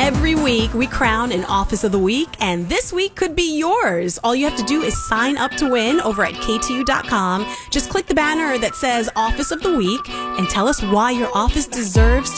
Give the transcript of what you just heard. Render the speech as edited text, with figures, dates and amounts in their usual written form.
Every week, we crown an Office of the Week, and this week could be yours. All you have to do is sign up to win over at KTU.com. Just click the banner that says Office of the Week and tell us why your office deserves